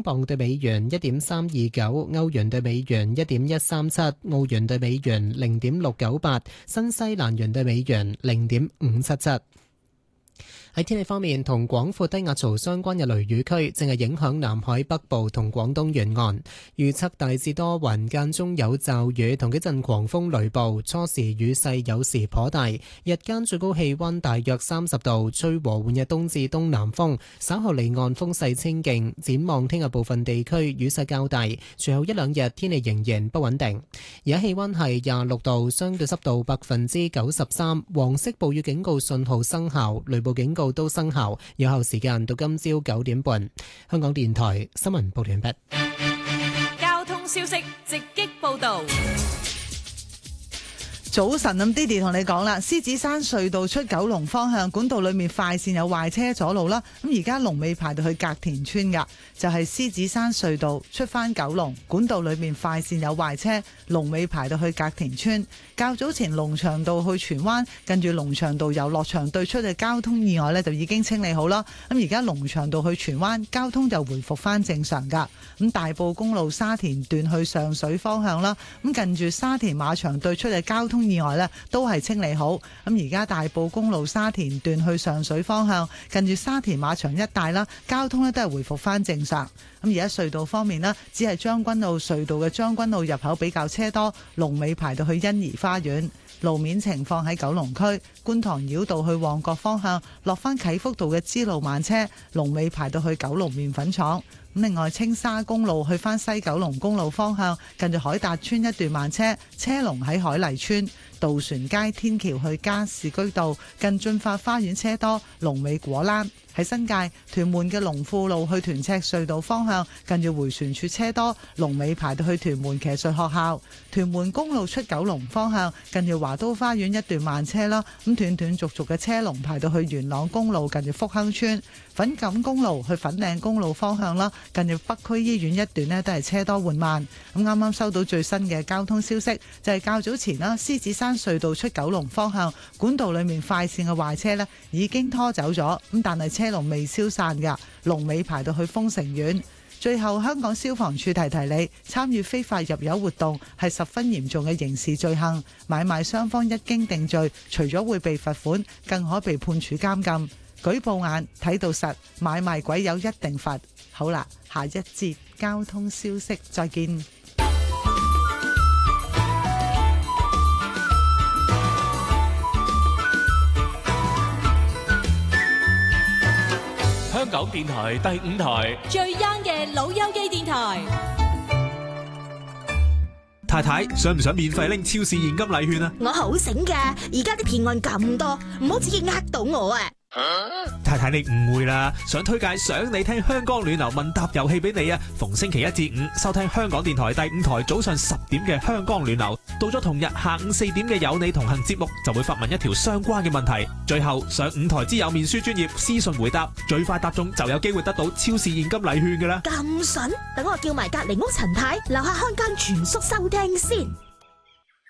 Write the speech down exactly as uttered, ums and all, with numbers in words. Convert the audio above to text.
英鎊對美元一點三二九，歐元對美元一點一三七，澳元對美元零點六九八，新西蘭元對美元零點五七七。喺天氣方面，同廣闊低壓槽相關嘅雷雨區正係影響南海北部同廣東沿岸，預測大致多雲，間中有驟雨同幾陣狂風雷暴，初時雨勢有時頗大，日間最高氣溫大約三十度，吹和緩嘅東至東南風，稍後離岸風勢清勁。展望聽日部分地區雨勢較大，隨後一兩日天氣仍然不穩定。而家氣溫係廿六度，相對濕度百分之九十三，黃色暴雨警告信號生效，雷暴警告都生效，有效時間到今朝九點半。香港電台新聞報道完畢。 交通消息直擊報道。 早晨，咁 Didi 同你講啦，獅子山隧道出九龍方向管道裏面快線有壞車阻路啦，咁而家龍尾排到去隔田村噶，就係獅子山隧道出翻九龍管道裏面快線有壞車，龍尾排到去隔田村。較早前龍翔道去荃灣，跟住龍翔道遊樂場對出嘅交通意外呢，就已經清理好啦，咁而家龍翔道去荃灣交通就回復翻正常噶。咁大埔公路沙田段去上水方向啦，咁近住沙田馬場對出嘅交通意外呢都係清理好，咁而家大埔公路沙田段去上水方向，近住沙田馬場一帶啦，交通呢都係回復翻正常。咁而家隧道方面呢，只係將軍澳隧道嘅將軍澳入口比較車多，龍尾排到去欣怡花園。路面情況喺九龍區觀塘繞道去旺角方向，落翻啟福道嘅支路慢車，龍尾排到去九龍麵粉廠。咁另外青沙公路去翻西九龍公路方向，近住海達村一段慢車，車龍喺海麗村。渡船街天橋去加士居道近駿發花園車多，龍尾果欄。喺新界屯門嘅龍富路去屯赤隧道方向，近住迴旋處車多，龍尾排到去屯門騎術學校。屯門公路出九龍方向，近住華都花園一段慢車啦，咁斷斷續續嘅車龍排到去元朗公路近住福亨村。粉錦公路去粉嶺公路方向啦，近住北區醫院一段呢都係車多緩慢。咁啱啱收到最新嘅交通消息，就係較早前啦，獅子山隧道出九龍方向管道裏面快線嘅壞車呢已經拖走咗，咁但係車龍未消散㗎，龍尾排到去豐城苑。最後，香港消防處提提你，參與非法入油活動係十分嚴重嘅刑事罪行，買賣雙方一經定罪，除咗會被罰款，更可被判處監禁。舉報眼睇到實，買賣鬼友一定罰。好啦，下一節交通消息再見。 香港電台第五台最 young 嘅老友記電台。 太太，想唔想免費拎超市現金禮券啊？ 我好醒㗎，而家啲騙案咁多，唔好自己呃到我啊！ 太太，你誤會啦，想推介想你聽香港暖流問答遊戲俾你啊！逢星期一至五收聽香港電台第五台早上十點嘅香港暖流，到咗同日下午四點嘅有你同行節目就會發問一條相關嘅問題，最後上五台之友面書專頁私信回答，最快答中就有機會得到超市現金禮券㗎啦！ 咁筍，等我叫埋隔籬屋陳太樓下看更全宿收聽先。